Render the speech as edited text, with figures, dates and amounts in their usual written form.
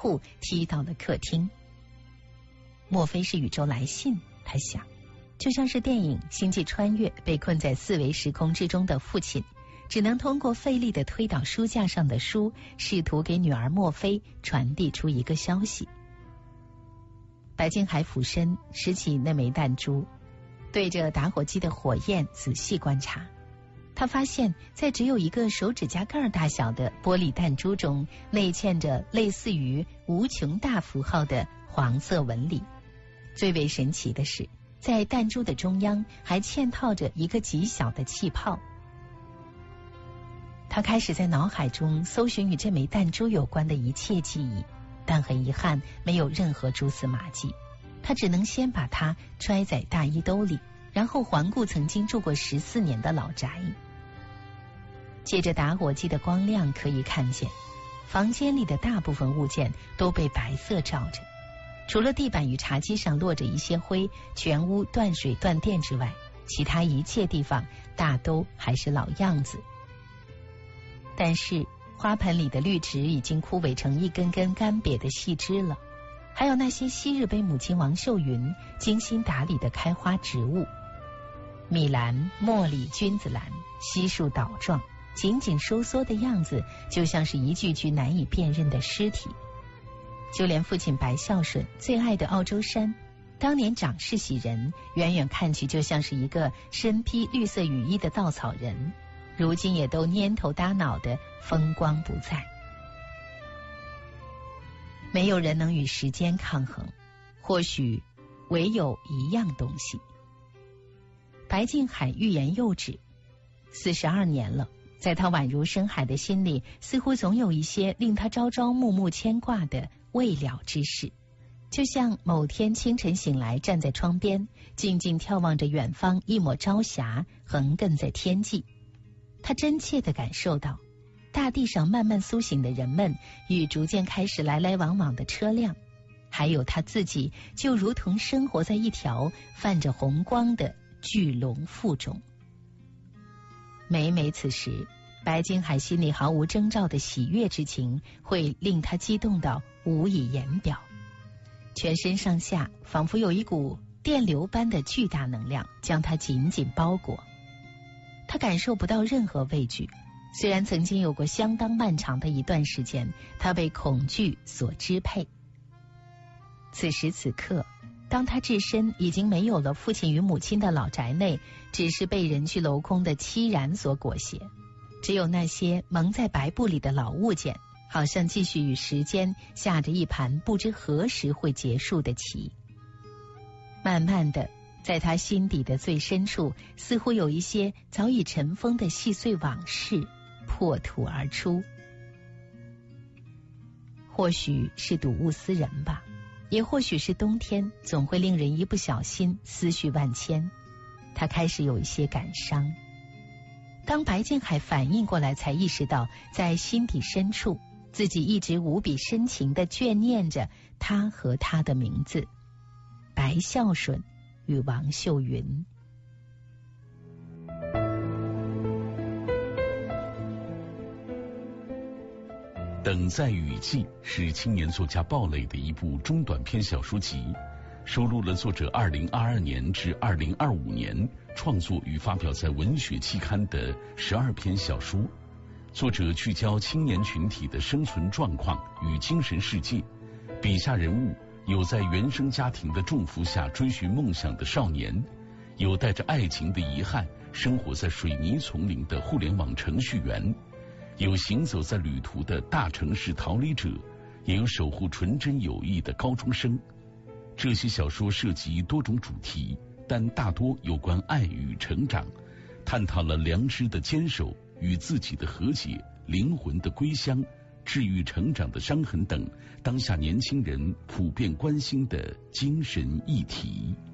户踢到了客厅。莫非是宇宙来信？他想，就像是电影《星际穿越》被困在四维时空之中的父亲，只能通过费力地推倒书架上的书，试图给女儿莫非传递出一个消息。白金海俯身拾起那枚弹珠，对着打火机的火焰仔细观察。他发现在只有一个手指甲盖大小的玻璃弹珠中，内嵌着类似于无穷大符号的黄色纹理。最为神奇的是，在弹珠的中央还嵌套着一个极小的气泡。他开始在脑海中搜寻与这枚弹珠有关的一切记忆，但很遗憾没有任何蛛丝马迹。他只能先把它揣在大衣兜里，然后环顾曾经住过14年的老宅。借着打火机的光亮，可以看见房间里的大部分物件都被白色照着，除了地板与茶几上落着一些灰，全屋断水断电之外，其他一切地方大都还是老样子。但是花盆里的绿植已经枯萎成一根根干瘪的细枝了，还有那些昔日被母亲王秀云精心打理的开花植物，米兰、茉莉、君子兰悉数倒状，紧紧收缩的样子就像是一具具难以辨认的尸体。就连父亲白孝顺最爱的澳洲山，当年长势喜人，远远看去就像是一个身披绿色雨衣的稻草人，如今也都蔫头耷脑的风光不再。没有人能与时间抗衡，或许唯有一样东西。白敬海欲言又止，42年了，在他宛如深海的心里，似乎总有一些令他朝朝暮暮牵挂的未了之事。就像某天清晨醒来，站在窗边，静静眺望着远方一抹朝霞横亘在天际，他真切地感受到大地上慢慢苏醒的人们与逐渐开始来来往往的车辆，还有他自己就如同生活在一条泛着红光的巨龙腹中。每每此时，白金海心里毫无征兆的喜悦之情会令他激动到无以言表，全身上下仿佛有一股电流般的巨大能量将他紧紧包裹。他感受不到任何畏惧，虽然曾经有过相当漫长的一段时间，他被恐惧所支配。此时此刻，当他置身已经没有了父亲与母亲的老宅内，只是被人去楼空的凄然所裹挟，只有那些蒙在白布里的老物件，好像继续与时间下着一盘不知何时会结束的棋。慢慢的，在他心底的最深处，似乎有一些早已尘封的细碎往事破土而出。或许是睹物思人吧，也或许是冬天总会令人一不小心思绪万千。他开始有一些感伤。当白敬海反应过来，才意识到在心底深处，自己一直无比深情地眷念着他和他的名字，白孝顺与王秀云。 等在雨季是青年作家鲍蕾的一部中短篇小说集，收录了作者2022年至2025年创作与发表在文学期刊的12篇小说。作者聚焦青年群体的生存状况与精神世界，笔下人物有在原生家庭的重负下追寻梦想的少年，有带着爱情的遗憾生活在水泥丛林的互联网程序员，有行走在旅途的大城市逃离者，也有守护纯真友谊的高中生。这些小说涉及多种主题，但大多有关爱与成长，探讨了良知的坚守、与自己的和解、灵魂的归乡、治愈成长的伤痕等当下年轻人普遍关心的精神议题。